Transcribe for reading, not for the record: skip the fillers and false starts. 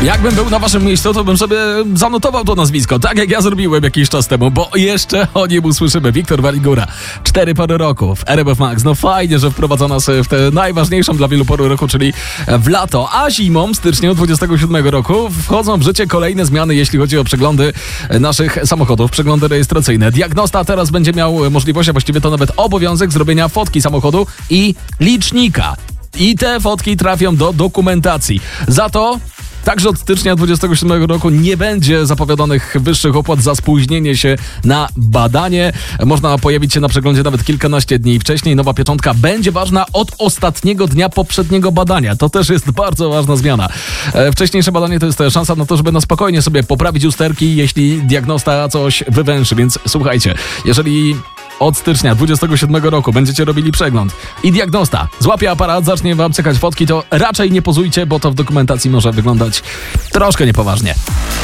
Jakbym był na waszym miejscu, to bym sobie zanotował to nazwisko, tak jak ja zrobiłem jakiś czas temu, bo jeszcze o nim usłyszymy. Wiktor Waligura, 4 pory roku w RMF Max. No fajnie, że wprowadza nas w tę najważniejszą dla wielu pory roku, czyli w lato. A zimą, w styczniu 27 roku, wchodzą w życie kolejne zmiany, jeśli chodzi o przeglądy naszych samochodów, przeglądy rejestracyjne. Diagnosta teraz będzie miał możliwość, a właściwie to nawet obowiązek zrobienia fotki samochodu i licznika. I te fotki trafią do dokumentacji. Za to także od stycznia 27 roku nie będzie zapowiadanych wyższych opłat za spóźnienie się na badanie. Można pojawić się na przeglądzie nawet kilkanaście dni wcześniej. Nowa pieczątka będzie ważna od ostatniego dnia poprzedniego badania. To też jest bardzo ważna zmiana. Wcześniejsze badanie to jest szansa na to, żeby na spokojnie sobie poprawić usterki, jeśli diagnosta coś wywęszy. Więc słuchajcie, jeżeli od stycznia 27 roku będziecie robili przegląd i diagnosta złapie aparat, zacznie wam cykać fotki, to raczej nie pozujcie, bo to w dokumentacji może wyglądać troszkę niepoważnie.